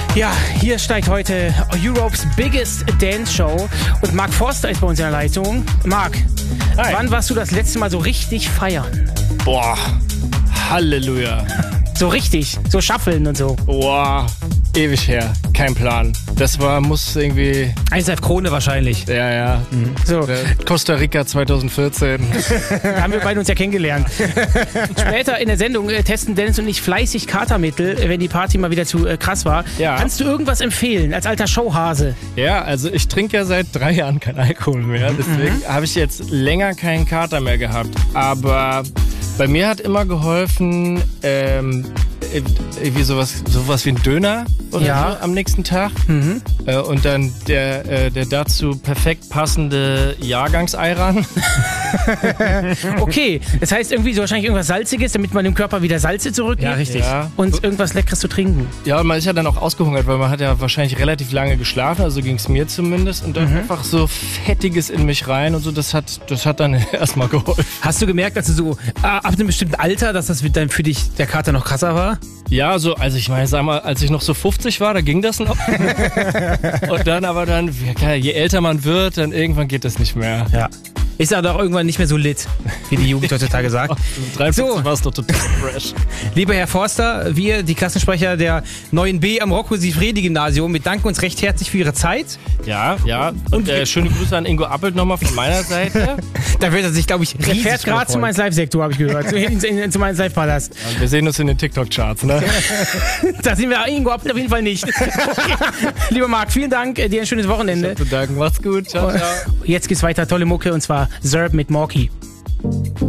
Ja, hier steigt heute Europe's Biggest Dance Show und Mark Forster ist bei uns in der Leitung. Mark, Hi. Wann warst du das letzte Mal so richtig feiern? Boah, Halleluja. So richtig, so schaffeln und so. Boah, ewig her, kein Plan. muss irgendwie... ISF Krone wahrscheinlich. Ja. So, Costa Rica 2014. da haben wir beide uns ja kennengelernt. Später in der Sendung testen Dennis und ich fleißig Katermittel, wenn die Party mal wieder zu krass war. Ja. Kannst du irgendwas empfehlen als alter Showhase? Ja, also ich trinke ja seit 3 Jahren keinen Alkohol mehr. Deswegen habe ich jetzt länger keinen Kater mehr gehabt. Aber bei mir hat immer geholfen, irgendwie sowas wie ein Döner oder Ja. so am nächsten Tag. Und dann der dazu perfekt passende Jahrgangseiran. Okay, das heißt irgendwie so wahrscheinlich irgendwas Salziges, damit man dem Körper wieder Salze zurückgibt. Ja, richtig. Ja. Und irgendwas Leckeres zu trinken. Ja, und man ist ja dann auch ausgehungert, weil man hat ja wahrscheinlich relativ lange geschlafen, also ging es mir zumindest. Und dann einfach so Fettiges in mich rein und so, das hat dann erstmal geholfen. Hast du gemerkt, dass du so ab einem bestimmten Alter, dass das dann für dich der Kater noch krasser war? Ja, so, also ich meine, sag mal, als ich noch so 50 war, da ging das noch. Und dann ja, klar, je älter man wird, dann irgendwann geht das nicht mehr. Ja. Ist aber auch irgendwann nicht mehr so lit, wie die Jugend heutzutage sagt. 53 war es doch total fresh. Lieber Herr Forster, wir, die Klassensprecher der 9b am Rocco-Siegfriedi-Gymnasium, bedanken uns recht herzlich für Ihre Zeit. Ja. Und schöne Grüße an Ingo Appelt nochmal von meiner Seite. Da wird er sich, glaube ich, Der riesig fährt gerade zu freuen. meinem Live-Sektor, habe ich gehört. Zu meinem Live-Palast. Ja, wir sehen uns in den TikTok-Charts, ne? Da sind wir irgendwo auf jeden Fall nicht. Okay. Lieber Marc, vielen Dank, dir ein schönes Wochenende. Zu danken. Macht's gut. Ciao, ciao. Jetzt geht's weiter, tolle Mucke, und zwar Zerb mit Morky.